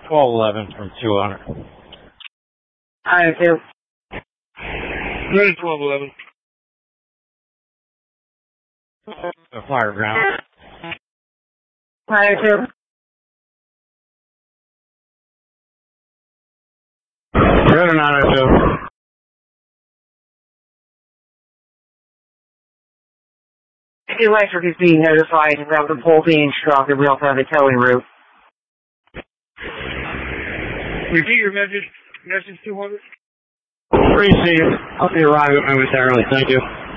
1211 from 200. Hi, two. Ready 1211. Fire ground. Hi, two. Good or not, I feel. Electric is being notified about the pole being struck and we also have a towing route. Repeat your message. Message 200. Receive. I'll be arriving momentarily. Thank you.